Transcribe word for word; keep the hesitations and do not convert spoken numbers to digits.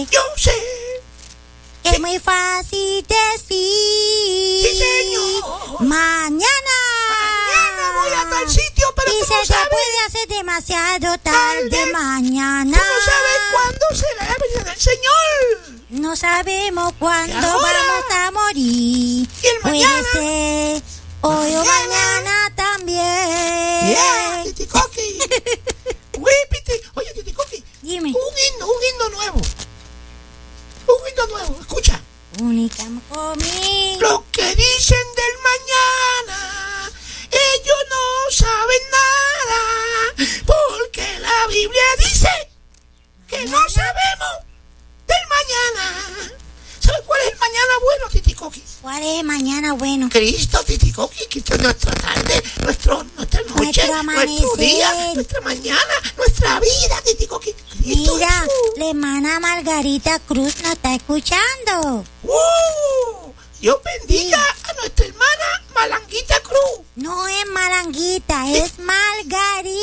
Yo sé. Es muy fácil decir. Sí, señor. Mañana. Mañana voy a tal sitio, pero y tú se no te sabes. puede hacer demasiado tarde, Tarde. mañana. Tú no sabes cuándo será la venida del Señor. No sabemos cuándo ¿Y ahora? vamos a morir. ¿Y el mañana? Puede ser hoy o Mañana. mañana también. Yeah, Titicoqui. Whippity. Oye, Titicoqui. Dime. Un himno, un himno nuevo. Un himno nuevo. Escucha. Única comida. Lo que dicen del mañana, ellos no saben nada, porque la Biblia dice que no sabemos del mañana. ¿Sabes cuál es el mañana bueno, Titicoqui? ¿Cuál es mañana bueno? Cristo, Titicoqui, Cristo es nuestra tarde, nuestro, nuestra noche, Nuestro nuestro día, amanecer. nuestra mañana, nuestra vida, Titicoqui. Cristo Mira, Jesús. la hermana Margarita Cruz nos está escuchando. ¡Uh! Dios bendiga a nuestra hermana Malanguita Cruz. No es Malanguita, es Margarita.